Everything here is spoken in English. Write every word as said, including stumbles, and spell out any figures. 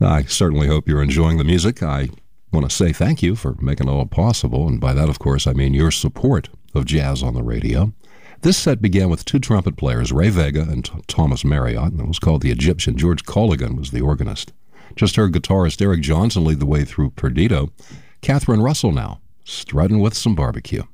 I certainly hope you're enjoying the music. I want to say thank you for making it all possible, and by that, of course, I mean your support of jazz on the radio. This set began with two trumpet players, Ray Vega and T- Thomas Marriott, and it was called The Egyptian. George Colligan was the organist. Just heard guitarist Eric Johnson lead the way through Perdido. Catherine Russell now, strutting with some barbecue.